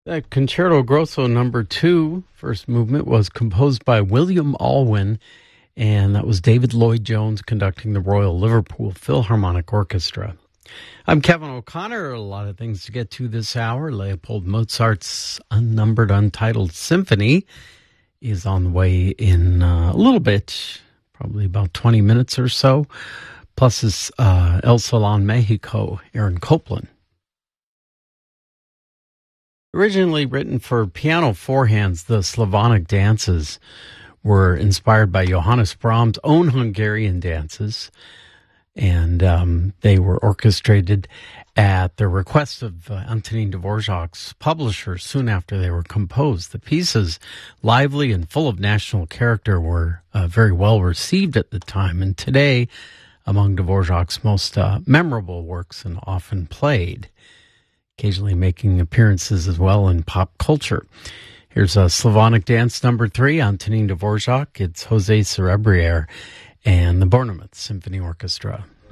That Concerto Grosso number 2, first movement, was composed by William Alwyn, and that was David Lloyd Jones conducting the Royal Liverpool Philharmonic Orchestra. I'm Kevin O'Connor. A lot of things to get to this hour. Leopold Mozart's unnumbered, untitled symphony is on the way in a little bit, probably about 20 minutes or so. Plus his El Salon Mexico, Aaron Copland. Originally written for piano four hands, the Slavonic dances were inspired by Johannes Brahms' own Hungarian dances, and they were orchestrated at the request of Antonin Dvorak's publisher soon after they were composed. The pieces, lively and full of national character, were very well received at the time, and today among Dvorak's most memorable works and often played, occasionally making appearances as well in pop culture. Here's a Slavonic Dance number 3, Antonin Dvorak. It's Jose Cerebriere and the Bournemouth Symphony Orchestra.